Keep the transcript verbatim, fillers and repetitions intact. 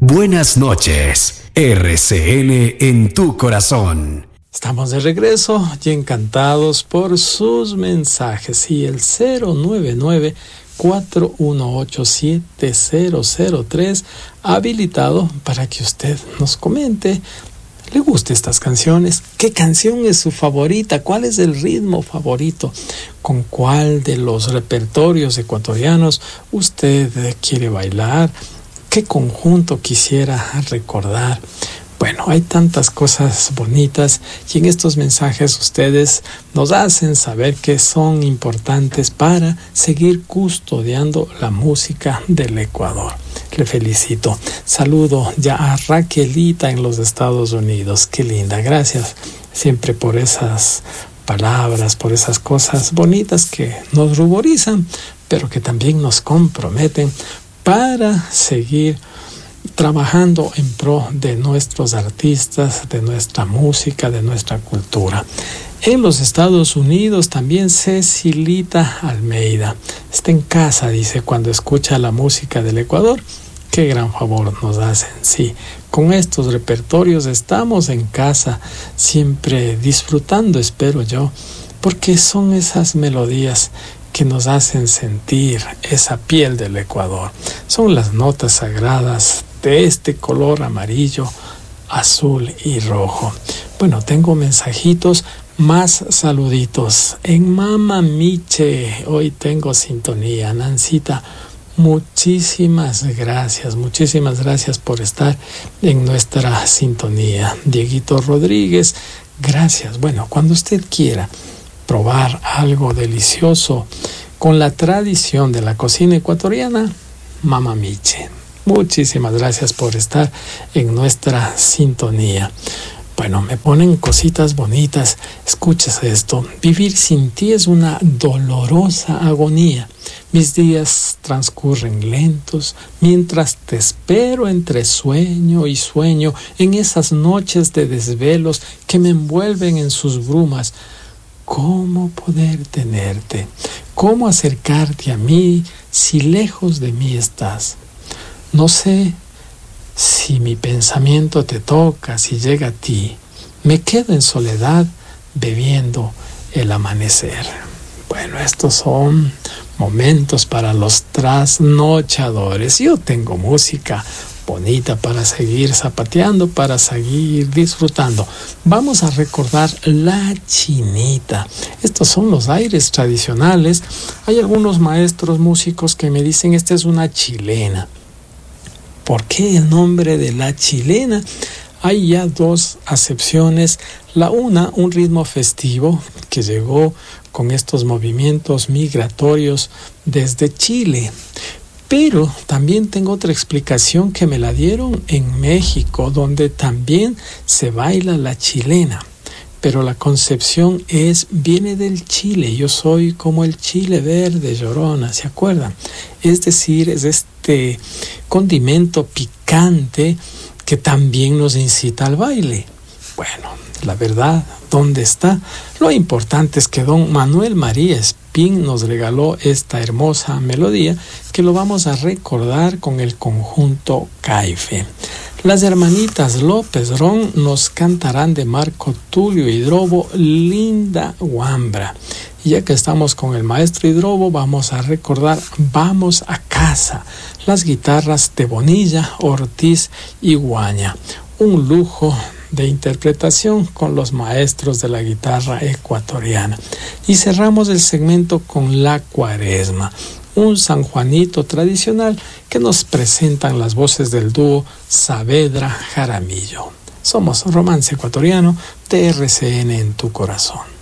Buenas noches, R C N en tu corazón. Estamos de regreso y encantados por sus mensajes. Y el cero nueve nueve, cuatro uno ocho, siete cero cero tres habilitado para que usted nos comente. ¿Le gustan estas canciones? ¿Qué canción es su favorita? ¿Cuál es el ritmo favorito? ¿Con cuál de los repertorios ecuatorianos usted quiere bailar? ¿Qué conjunto quisiera recordar? Bueno, hay tantas cosas bonitas y en estos mensajes ustedes nos hacen saber que son importantes para seguir custodiando la música del Ecuador. Le felicito. Saludo ya a Raquelita en los Estados Unidos. Qué linda. Gracias siempre por esas palabras, por esas cosas bonitas que nos ruborizan, pero que también nos comprometen para seguir trabajando en pro de nuestros artistas, de nuestra música, de nuestra cultura. En los Estados Unidos también Cecilita Almeida está en casa, dice, cuando escucha la música del Ecuador. Qué gran favor nos hacen. Sí, con estos repertorios estamos en casa, siempre disfrutando, espero yo, porque son esas melodías que nos hacen sentir esa piel del Ecuador. Son las notas sagradas de este color amarillo, azul y rojo. Bueno, tengo mensajitos, más saluditos. En Mama Miche, hoy tengo sintonía. Nancita, muchísimas gracias, muchísimas gracias por estar en nuestra sintonía. Dieguito Rodríguez, gracias. Bueno, cuando usted quiera probar algo delicioso con la tradición de la cocina ecuatoriana, Mama Miche. Muchísimas gracias por estar en nuestra sintonía. Bueno, me ponen cositas bonitas. Escuches esto. Vivir sin ti es una dolorosa agonía. Mis días transcurren lentos mientras te espero entre sueño y sueño en esas noches de desvelos que me envuelven en sus brumas. ¿Cómo poder tenerte? ¿Cómo acercarte a mí si lejos de mí estás? No sé si mi pensamiento te toca, si llega a ti. Me quedo en soledad bebiendo el amanecer. Bueno, estos son momentos para los trasnochadores. Yo tengo música bonita para seguir zapateando, para seguir disfrutando. Vamos a recordar La Chinita. Estos son los aires tradicionales. Hay algunos maestros músicos que me dicen, esta es una chilena. ¿Por qué el nombre de La Chilena? Hay ya dos acepciones. La una, un ritmo festivo que llegó con estos movimientos migratorios desde Chile. Pero también tengo otra explicación que me la dieron en México, donde también se baila la chilena. Pero la concepción es, viene del chile. Yo soy como el chile verde, Llorona, ¿se acuerdan? Es decir, es este condimento picante que también nos incita al baile. Bueno, la verdad, ¿dónde está? Lo importante es que don Manuel María Espín nos regaló esta hermosa melodía que lo vamos a recordar con el conjunto Caife. Las hermanitas López Ron nos cantarán de Marco Tulio Hidrobo, Linda Guambra. Y ya que estamos con el maestro Hidrobo, vamos a recordar Vamos a casa, las guitarras de Bonilla, Ortiz y Guaña. Un lujo de interpretación con los maestros de la guitarra ecuatoriana. Y cerramos el segmento con La Cuaresma, un San Juanito tradicional que nos presentan las voces del dúo Saavedra Jaramillo. Somos Romance Ecuatoriano de R C N en tu corazón.